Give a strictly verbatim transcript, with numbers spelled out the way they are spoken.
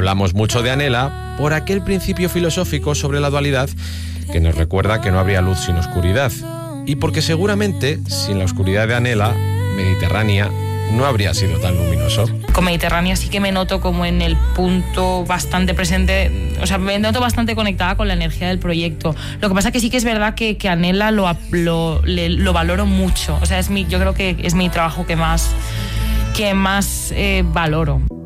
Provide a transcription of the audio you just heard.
hablamos mucho de Anhela por aquel principio filosófico sobre la dualidad que nos recuerda que no habría luz sin oscuridad, y porque seguramente sin la oscuridad de Anhela, Mediterránea no habría sido tan luminoso. Con Mediterránea sí que me noto como en el punto bastante presente, o sea, me noto bastante conectada con la energía del proyecto. Lo que pasa que sí que es verdad que, que Anhela lo, lo, le, lo valoro mucho, o sea, es mi, yo creo que es mi trabajo que más, que más eh, valoro.